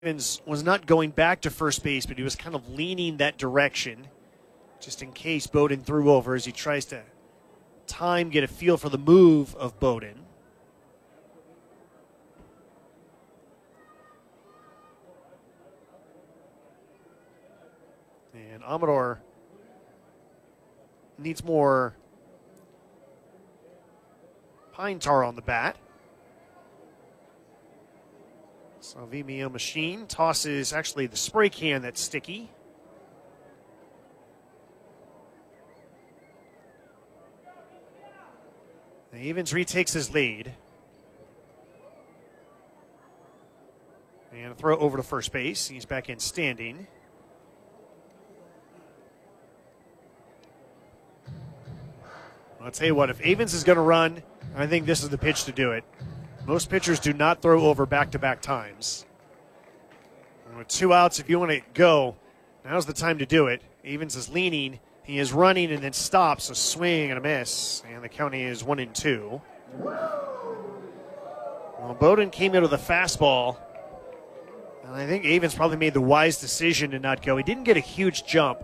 Evans was not going back to first base, but he was kind of leaning that direction just in case Bowden threw over as he tries to get a feel for the move of Bowden. And Amador needs more pine tar on the bat. So Vimeo machine tosses actually the spray can that's sticky. Evans retakes his lead. And a throw over to first base. He's back in standing. I'll tell you what, if Evans is going to run, I think this is the pitch to do it. Most pitchers do not throw over back-to-back times. And with 2 outs, if you want to go, now's the time to do it. Evans is leaning. He is running and then stops. A swing and a miss. And the count is 1-2. Well, Bowden came in with a fastball. And I think Evans probably made the wise decision to not go. He didn't get a huge jump.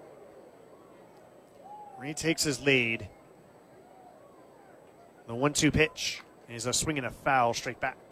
Retakes his lead. The 1-2 pitch is a swing and a foul straight back.